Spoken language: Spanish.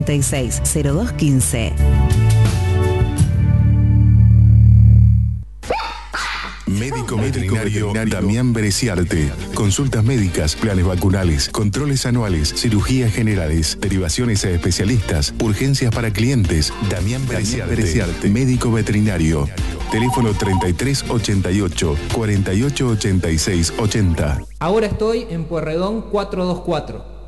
360215. Médico veterinario Damián Bereciarte. Consultas médicas, planes vacunales, controles anuales, cirugías generales, derivaciones a especialistas, urgencias para clientes. Damián Bereciarte, médico veterinario. Teléfono 3388 4886 80. Ahora estoy en Pueyrredón 424.